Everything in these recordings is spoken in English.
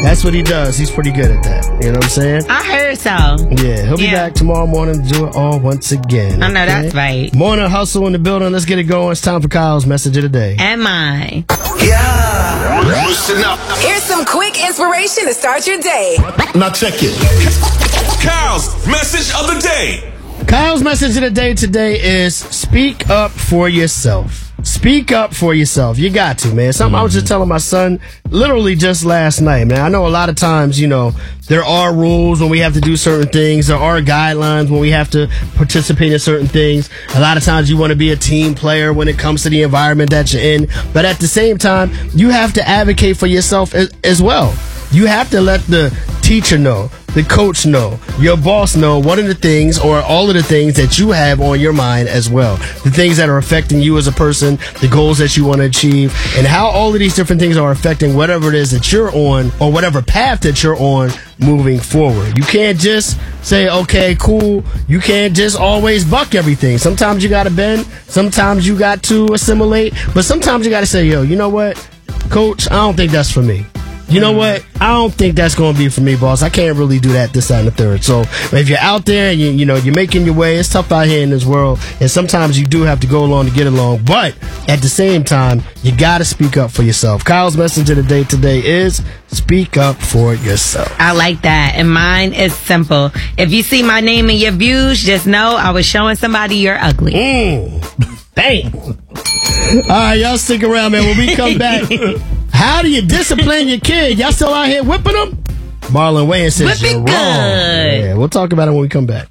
That's what he does. He's pretty good at that. You know what I'm saying? I heard so. Yeah, he'll be back tomorrow morning to do it all once again. I know that's right. Morning hustle in the building. Let's get it going. It's time for Kyle's message of the day. And mine. Yeah. Listen up. Here's some quick inspiration to start your day. Now check it. Kyle's message of the day. Kyle's message of the day today is speak up for yourself. Speak up for yourself. You got to, man. Something I was just telling my son literally just last night, man. I know a lot of times, there are rules when we have to do certain things. There are guidelines when we have to participate in certain things. A lot of times you want to be a team player when it comes to the environment that you're in. But at the same time, you have to advocate for yourself as well. You have to let the teacher know, the coach know, your boss know one of the things or all of the things that you have on your mind as well. The things that are affecting you as a person, the goals that you want to achieve, and how all of these different things are affecting whatever it is that you're on or whatever path that you're on moving forward. You can't just say, okay, cool. You can't just always buck everything. Sometimes you got to bend. Sometimes you got to assimilate. But sometimes you got to say, yo, you know what, coach, I don't think that's for me. You know what? I don't think that's going to be for me, boss. I can't really do that, this, that, and the third. So if you're out there and you're making your way, it's tough out here in this world. And sometimes you do have to go along to get along. But at the same time, you got to speak up for yourself. Kyle's message of the day today is speak up for yourself. I like that. And mine is simple. If you see my name in your views, just know I was showing somebody you're ugly. Dang. All right, y'all stick around, man. When we come back, how do you discipline your kid? Y'all still out here whipping them? Marlon Wayans says you're wrong. Yeah, we'll talk about it when we come back.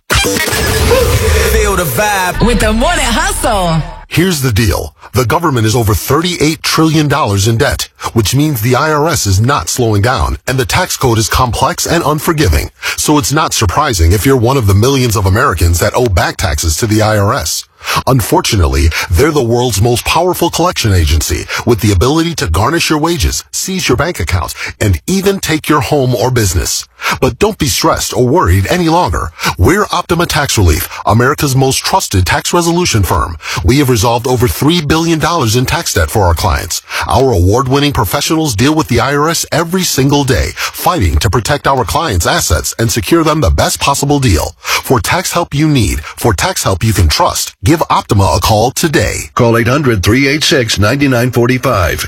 Feel the vibe With the Morning Hustle. Here's the deal. The government is over $38 trillion in debt, which means the IRS is not slowing down, and the tax code is complex and unforgiving. So it's not surprising if you're one of the millions of Americans that owe back taxes to the IRS. Unfortunately, they're the world's most powerful collection agency with the ability to garnish your wages, seize your bank accounts, and even take your home or business. But don't be stressed or worried any longer. We're Optima Tax Relief, America's most trusted tax resolution firm. We have resolved over $3 billion in tax debt for our clients. Our award-winning professionals deal with the IRS every single day, fighting to protect our clients' assets and secure them the best possible deal. For tax help you need, for tax help you can trust, give Optima a call today. Call 800-386-9945.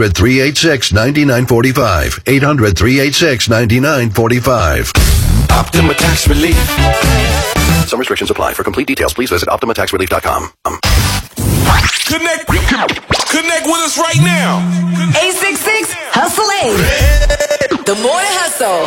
800-386-9945. 800-386-9945. Optima Tax Relief. Some restrictions apply. For complete details, please visit OptimaTaxRelief.com. Connect with us right now. 866-HUSTLE-8. The Morning Hustle.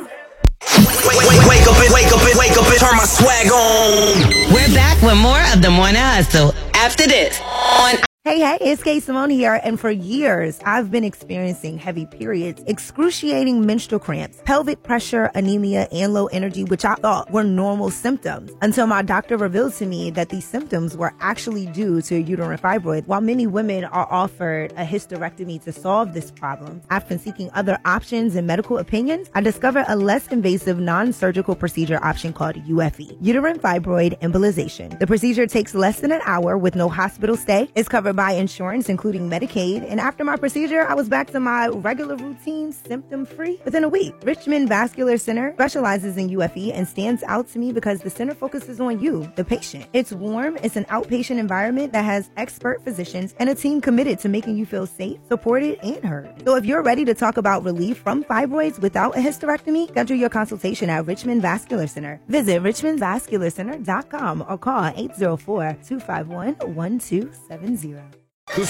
Wake up and turn my swag on. We're back with more of the Morning Hustle after this on. Hey, it's Kay Simone here, and for years, I've been experiencing heavy periods, excruciating menstrual cramps, pelvic pressure, anemia, and low energy, which I thought were normal symptoms, until my doctor revealed to me that these symptoms were actually due to a uterine fibroid. While many women are offered a hysterectomy to solve this problem, after seeking other options and medical opinions, I discovered a less invasive non-surgical procedure option called UFE, uterine fibroid embolization. The procedure takes less than an hour with no hospital stay. It's covered by insurance, including Medicaid, and after my procedure, I was back to my regular routine, symptom-free, within a week. Richmond Vascular Center specializes in UFE and stands out to me because the center focuses on you, the patient. It's warm, it's an outpatient environment that has expert physicians and a team committed to making you feel safe, supported, and heard. So if you're ready to talk about relief from fibroids without a hysterectomy, schedule your consultation at Richmond Vascular Center. Visit richmondvascularcenter.com or call 804-251-1270.